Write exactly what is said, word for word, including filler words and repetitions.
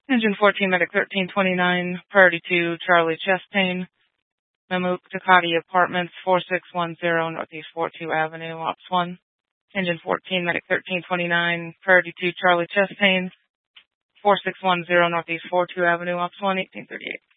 Engine fourteen, Medic thirteen twenty-nine, priority two, Charlie Chastain, Mammoth Ducati Apartments, four six one zero Northeast forty-two Avenue, Ops one. Engine fourteen, Medic thirteen twenty-nine, priority two, Charlie Chastain, four six one zero Northeast forty-two Avenue, Ops one, eighteen thirty-eight.